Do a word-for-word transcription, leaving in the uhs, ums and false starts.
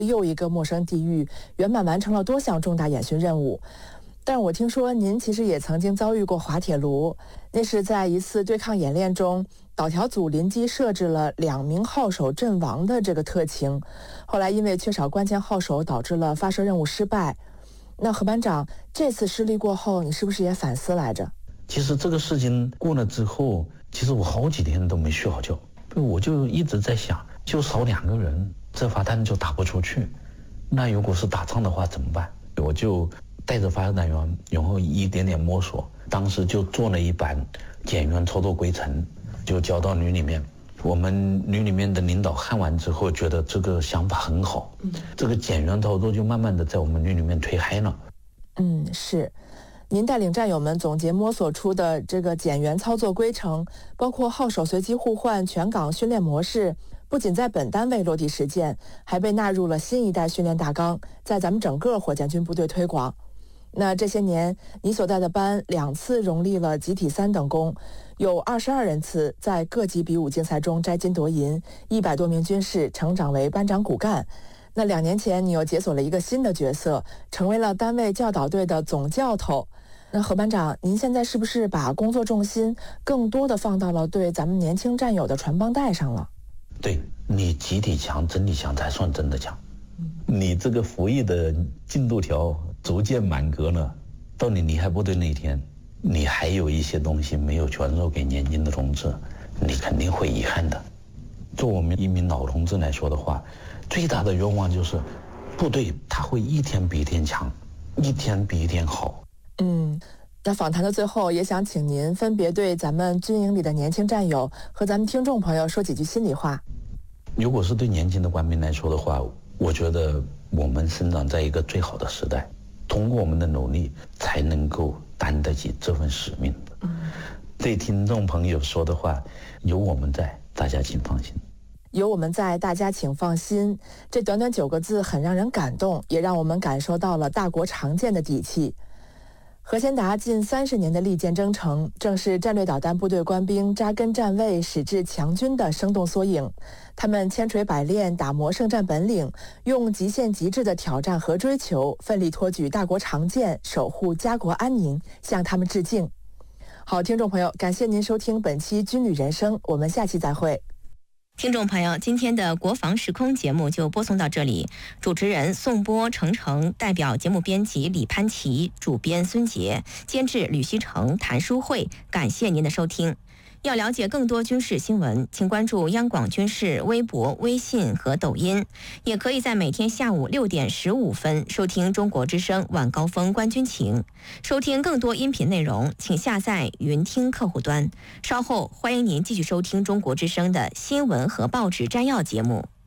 又一个陌生地域，圆满完成了多项重大演训任务。但我听说您其实也曾经遭遇过滑铁卢，那是在一次对抗演练中，导条组临机设置了两名号手阵亡的这个特情，后来因为缺少关键号手，导致了发射任务失败。那何班长，这次失利过后，你是不是也反思来着？ 其实这个事情过了之后，其实我好几天都没睡好觉，我就一直在想，就少两个人，这发弹就打不出去。那如果是打仗的话怎么办？我就带着发射弹员，然后一点点摸索，当时就做了一版减员操作规程，就交到旅里面。我们旅里面的领导看完之后，觉得这个想法很好，嗯、这个减员操作就慢慢的在我们旅里面推嗨了。 嗯，是。您带领战友们总结摸索出的这个减员操作规程，包括号手随机互换全岗训练模式，不仅在本单位落地实践，还被纳入了新一代训练大纲，在咱们整个火箭军部队推广。那这些年，你所带的班两次荣立了集体三等功，有二十二人次在各级比武竞赛中摘金夺银，一百多名军士成长为班长骨干。那两年前，你又解锁了一个新的角色，成为了单位教导队的总教头。那何班长，您现在是不是把工作重心更多的放到了对咱们年轻战友的传帮带上了？ 对，你集体强、整体强才算真的强。你这个服役的进度条逐渐满格了，到你离开部队那天，你还有一些东西没有传授给年轻的同志，你肯定会遗憾的。做我们一名老同志来说的话，最大的愿望就是部队它会一天比一天强，一天比一天好。 嗯，那访谈的最后，也想请您分别对咱们军营里的年轻战友和咱们听众朋友说几句心里话。 如果是对年轻的官兵来说的话，我觉得我们生长在一个最好的时代，通过我们的努力才能够担得起这份使命。嗯，对听众朋友说的话，有我们在，大家请放心。 有我们在，大家请放心。这短短九个字很让人感动，也让我们感受到了大国常见的底气。何先达近三十年的利剑征程，正是战略导弹部队官兵扎根站位、矢志强军的生动缩影。他们千锤百炼，打磨胜战本领，用极限极致的挑战和追求，奋力托举大国常见，守护家国安宁，向他们致敬。好，听众朋友，感谢您收听本期军旅人生，我们下期再会。 听众朋友，今天的国防时空节目就播送到这里。主持人宋波、程程，代表节目编辑李潘琪，主编孙杰，监制吕希成、谭淑慧。感谢您的收听。要了解更多军事新闻，请关注央广军事微博、微信和抖音，也可以在每天下午六点十五分收听中国之声晚高峰观军情。收听更多音频内容，请下载云听客户端。稍后欢迎您继续收听中国之声的新闻和报纸摘要节目。